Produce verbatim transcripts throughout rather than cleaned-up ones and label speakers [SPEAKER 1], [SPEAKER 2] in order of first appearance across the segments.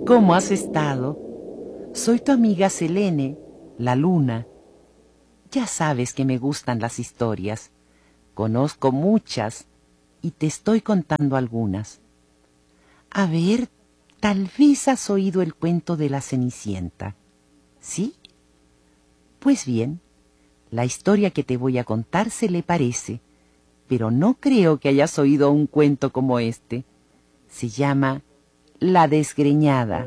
[SPEAKER 1] ¿Cómo has estado? Soy tu amiga Selene, la luna. Ya sabes que me gustan las historias. Conozco muchas y te estoy contando algunas. A ver, tal vez has oído el cuento de la Cenicienta. ¿Sí? Pues bien, la historia que te voy a contar se le parece, pero no creo que hayas oído un cuento como este. Se llama La Desgreñada.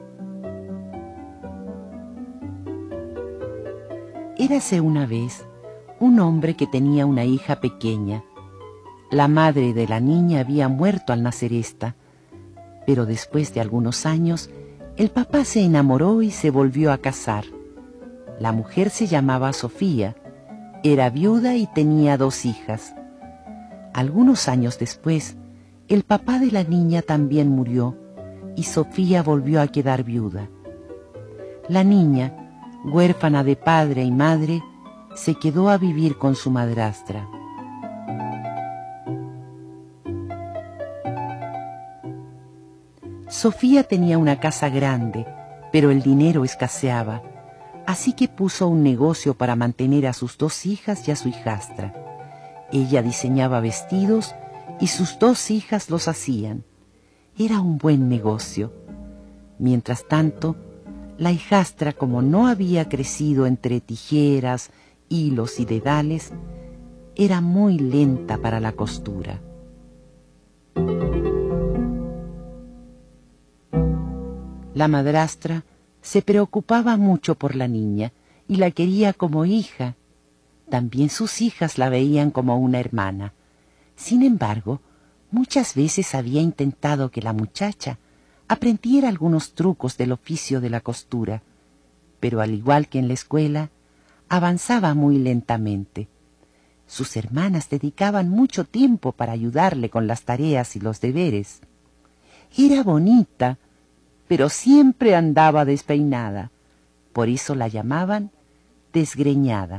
[SPEAKER 1] Érase una vez un hombre que tenía una hija pequeña. La madre de la niña había muerto al nacer ésta, pero después de algunos años, el papá se enamoró y se volvió a casar. La mujer se llamaba Sofía, era viuda y tenía dos hijas. Algunos años después, el papá de la niña también murió y Sofía volvió a quedar viuda. La niña, huérfana de padre y madre, se quedó a vivir con su madrastra. Sofía tenía una casa grande, pero el dinero escaseaba, así que puso un negocio para mantener a sus dos hijas y a su hijastra. Ella diseñaba vestidos y sus dos hijas los hacían. Era un buen negocio. Mientras tanto, la hijastra, como no había crecido entre tijeras, hilos y dedales, era muy lenta para la costura. La madrastra se preocupaba mucho por la niña y la quería como hija. También sus hijas la veían como una hermana. Sin embargo, muchas veces había intentado que la muchacha aprendiera algunos trucos del oficio de la costura, pero al igual que en la escuela, avanzaba muy lentamente. Sus hermanas dedicaban mucho tiempo para ayudarle con las tareas y los deberes. Era bonita, pero siempre andaba despeinada. Por eso la llamaban desgreñada.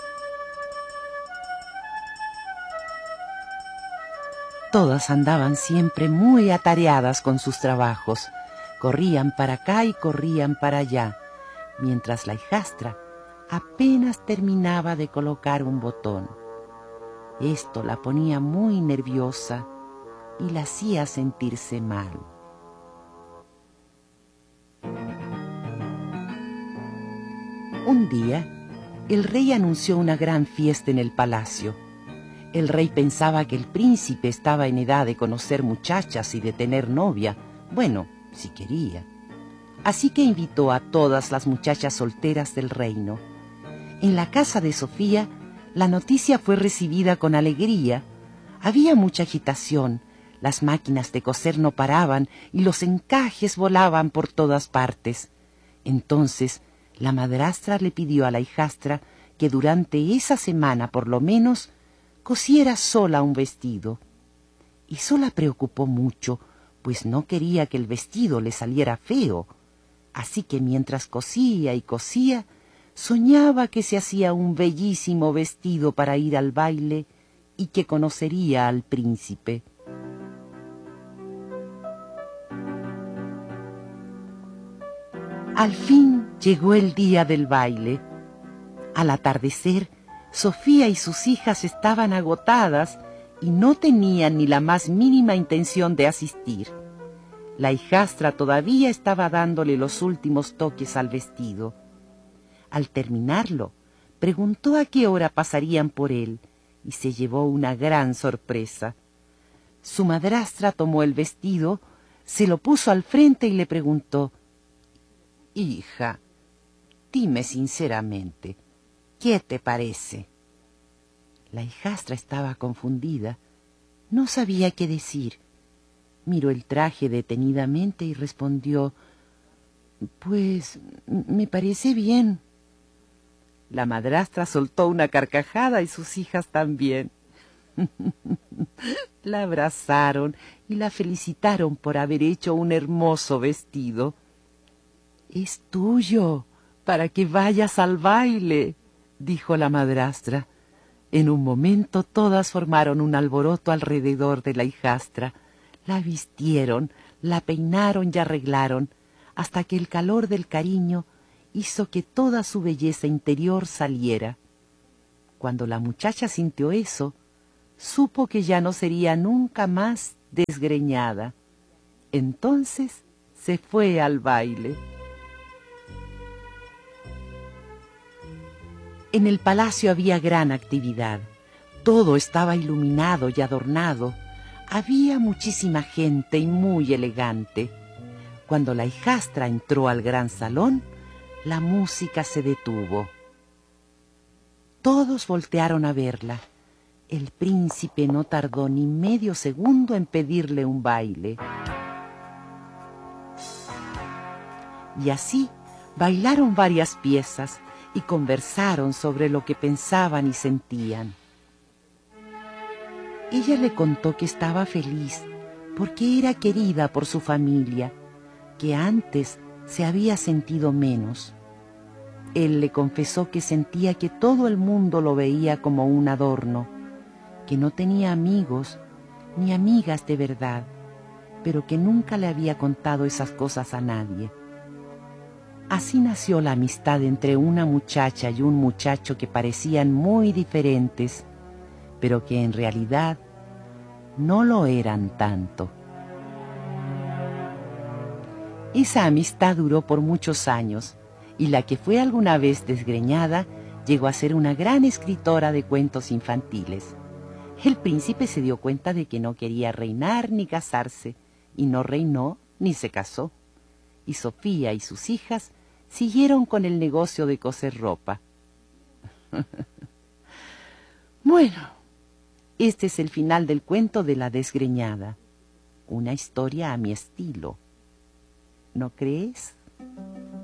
[SPEAKER 1] Todas andaban siempre muy atareadas con sus trabajos. Corrían para acá y corrían para allá, mientras la hijastra apenas terminaba de colocar un botón. Esto la ponía muy nerviosa y la hacía sentirse mal. Un día, el rey anunció una gran fiesta en el palacio. El rey pensaba que el príncipe estaba en edad de conocer muchachas y de tener novia, bueno, si quería. Así que invitó a todas las muchachas solteras del reino. En la casa de Sofía, la noticia fue recibida con alegría. Había mucha agitación, las máquinas de coser no paraban y los encajes volaban por todas partes. Entonces, la madrastra le pidió a la hijastra que durante esa semana, por lo menos, cosiera sola un vestido. Y eso la preocupó mucho, pues no quería que el vestido le saliera feo. Así que mientras cosía y cosía, soñaba que se hacía un bellísimo vestido para ir al baile y que conocería al príncipe. Al fin llegó el día del baile. Al atardecer, Sofía y sus hijas estaban agotadas y no tenían ni la más mínima intención de asistir. La hijastra todavía estaba dándole los últimos toques al vestido. Al terminarlo, preguntó a qué hora pasarían por él y se llevó una gran sorpresa. Su madrastra tomó el vestido, se lo puso al frente y le preguntó: «Hija, dime sinceramente, ¿qué te parece?» La hijastra estaba confundida. No sabía qué decir. Miró el traje detenidamente y respondió: «Pues me parece bien». La madrastra soltó una carcajada y sus hijas también. La abrazaron y la felicitaron por haber hecho un hermoso vestido. «Es tuyo, para que vayas al baile», dijo la madrastra. En un momento todas formaron un alboroto alrededor de la hijastra. La vistieron, la peinaron y arreglaron. hasta que el calor del cariño hizo que toda su belleza interior saliera. Cuando la muchacha sintió eso, supo que ya no sería nunca más desgreñada. Entonces se fue al baile. En el palacio había gran actividad. Todo estaba iluminado y adornado. Había muchísima gente y muy elegante. Cuando la hijastra entró al gran salón, la música se detuvo. Todos voltearon a verla. El príncipe no tardó ni medio segundo en pedirle un baile. Y así bailaron varias piezas y conversaron sobre lo que pensaban y sentían. Ella le contó que estaba feliz porque era querida por su familia, que antes se había sentido menos. Él le confesó que sentía que todo el mundo lo veía como un adorno, que no tenía amigos ni amigas de verdad, pero que nunca le había contado esas cosas a nadie. Así nació la amistad entre una muchacha y un muchacho que parecían muy diferentes, pero que en realidad no lo eran tanto. Esa amistad duró por muchos años, y la que fue alguna vez desgreñada llegó a ser una gran escritora de cuentos infantiles. El príncipe se dio cuenta de que no quería reinar ni casarse, y no reinó ni se casó. Y Sofía y sus hijas siguieron con el negocio de coser ropa. Bueno, este es el final del cuento de la desgreñada. Una historia a mi estilo. ¿No crees?